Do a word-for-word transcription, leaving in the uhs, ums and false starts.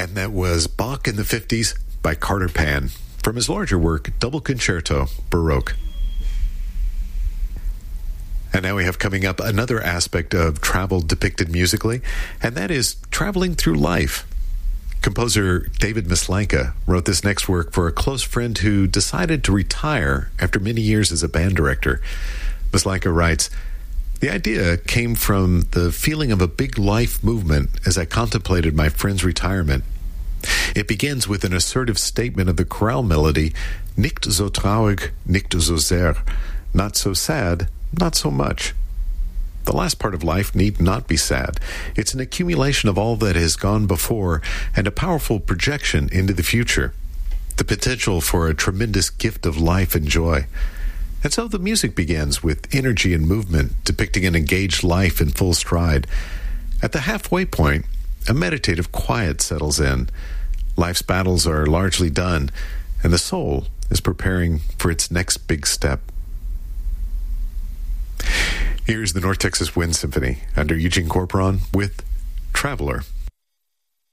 And that was Bach in the fifties by Carter Pan from his larger work, Double Concerto, Baroque. And now we have coming up another aspect of travel depicted musically, and that is traveling through life. Composer David Maslanka wrote this next work for a close friend who decided to retire after many years as a band director. Maslanka writes, "The idea came from the feeling of a big life movement as I contemplated my friend's retirement. It begins with an assertive statement of the chorale melody, Nicht so traurig, nicht so sehr, not so sad, not so much. The last part of life need not be sad. It's an accumulation of all that has gone before and a powerful projection into the future. The potential for a tremendous gift of life and joy." And so the music begins with energy and movement, depicting an engaged life in full stride. At the halfway point, a meditative quiet settles in. Life's battles are largely done, and the soul is preparing for its next big step. Here's the North Texas Wind Symphony under Eugene Corporon with Traveler.